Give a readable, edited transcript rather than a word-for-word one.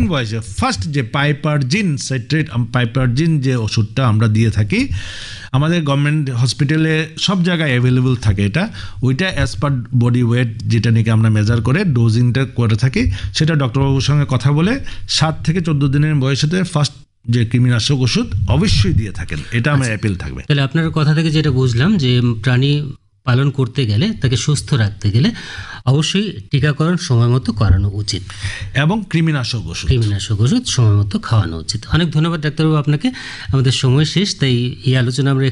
দিন বয়সে ফার্স্ট যে পাইপারজিন সাইট্রেট, পাইপারজিন যে ওষুধটা আমরা দিয়ে থাকি আমাদের গভর্নমেন্ট হসপিটালে সব জায়গায় অ্যাভেলেবল থাকে, এটা ওইটা অ্যাজ পার বডি ওয়েট যেটা নাকি আমরা মেজার করে ডোজিংটা করে থাকি, সেটা ডক্টরবাবুর সঙ্গে কথা বলে 7 থেকে 14 দিনের বয়সেতে ফার্স্ট যে কৃমিনাশক ওষুধ অবশ্যই দিয়ে থাকেন, এটা আমার অ্যাপিল থাকবে। তাহলে আপনার কথা থেকে যেটা বুঝলাম যে প্রাণী পালন করতে গেলে, তাকে সুস্থ রাখতে গেলে অবশ্যই টিকাকরণ সময় মতো করানো উচিত এবং কৃমিনাশক ওষুধ সময় মতো খাওয়ানো উচিত। অনেক ধন্যবাদ ডাক্তারবাবু আপনাকে। আমাদের সময় শেষ, তাই এই আলোচনা আমরা